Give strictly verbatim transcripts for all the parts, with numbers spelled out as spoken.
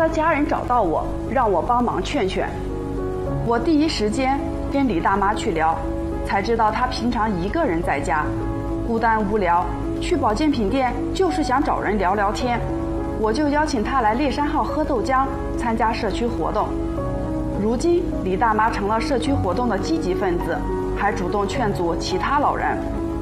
的家人找到我，让我帮忙劝劝。我第一时间跟李大妈去聊，才知道她平常一个人在家，孤单无聊，去保健品店就是想找人聊聊天。我就邀请她来猎山号喝豆浆，参加社区活动。如今李大妈成了社区活动的积极分子，还主动劝阻其他老人。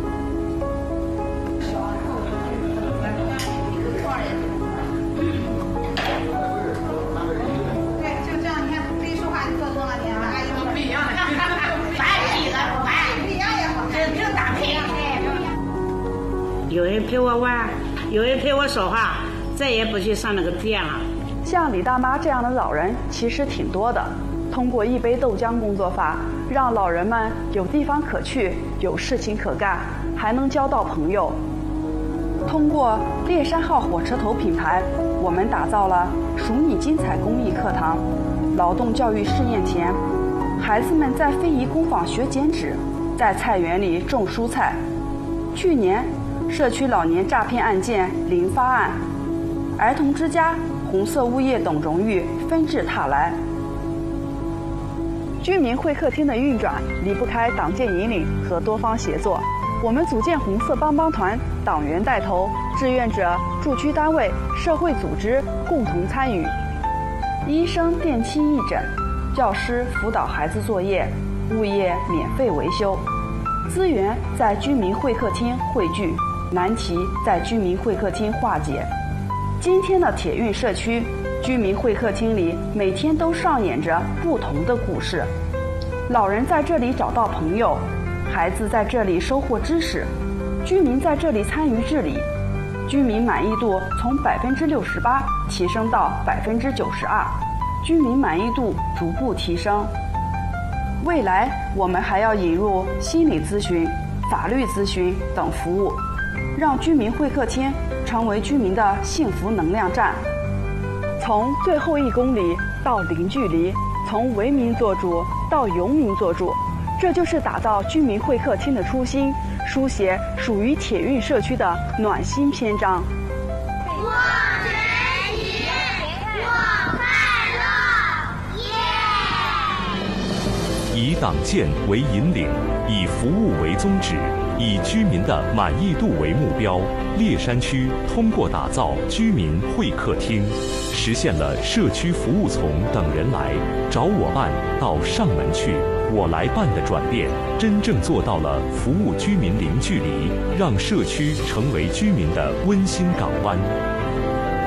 有人陪我玩，有人陪我说话，再也不去上那个店了。 像李大妈这样的老人其实挺多的，通过一杯豆浆工作法，让老人们有地方可去，有事情可干，还能交到朋友。通过猎山号火车头品牌，我们打造了数你精彩公益课堂、劳动教育试验田，孩子们在非遗工坊学剪纸，在菜园里种蔬菜。去年社区老年诈骗案件零发案，儿童之家、红色物业等荣誉纷至沓来。居民会客厅的运转离不开党建引领和多方协作。我们组建红色帮帮团，党员带头，志愿者、驻区单位、社会组织共同参与。医生定期义诊，教师辅导孩子作业，物业免费维修。资源在居民会客厅汇聚，难题在居民会客厅化解。今天的铁运社区居民会客厅里，每天都上演着不同的故事。老人在这里找到朋友，孩子在这里收获知识，居民在这里参与治理，居民满意度从百分之六十八提升到百分之九十二，居民满意度逐步提升。未来我们还要引入心理咨询、法律咨询等服务，让居民会客厅成为居民的幸福能量站。从最后一公里到零距离，从为民做主到由民做主，这就是打造居民会客厅的初心，书写属于铁运社区的暖心篇章。 我学习，我快乐，耶！ 以党建为引领，以服务为宗旨，以居民的满意度为目标，猎山区通过打造居民会客厅，实现了社区服务从等人来、找我办到上门去、我来办的转变，真正做到了服务居民零距离，让社区成为居民的温馨港湾。